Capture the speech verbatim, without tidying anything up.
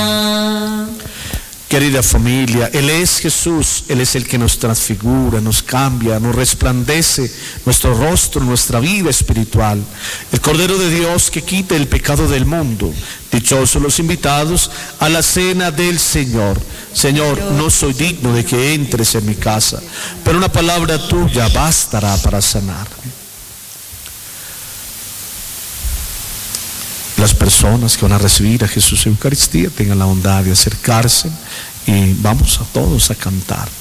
Querida familia, Él es Jesús, Él es el que nos transfigura, nos cambia, nos resplandece nuestro rostro, nuestra vida espiritual. El Cordero de Dios que quita el pecado del mundo. Dichosos los invitados a la cena del Señor. Señor, no soy digno de que entres en mi casa, pero una palabra tuya bastará para sanarme. Las personas que van a recibir a Jesús en Eucaristía tengan la bondad de acercarse y vamos a todos a cantar.